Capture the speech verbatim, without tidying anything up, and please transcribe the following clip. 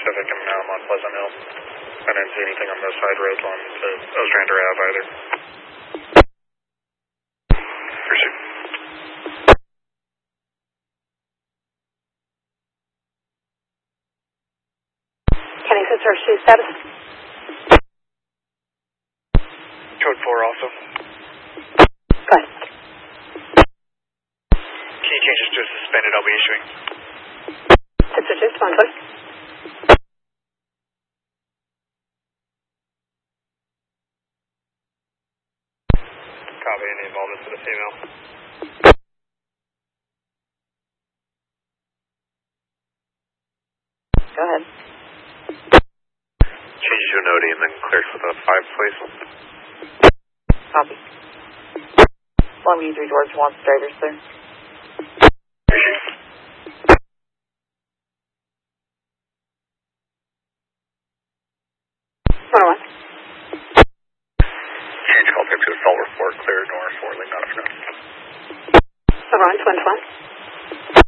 Pacific, and now I'm on Pleasant Hill. I didn't see anything on those side roads on the Ostrander Ave either. Pursuit. Can you search shoe status? Code four also. Go ahead. Key changes to suspended, I'll be issuing. Six or two, one, please. Copy, any involvement for the female. Go ahead. Change to a node and then cleared for the five, please. Copy. One of you three doors, one straighters, clear. one oh one. Change call pick to assault report, clear north for late afternoon. one oh one, twin one.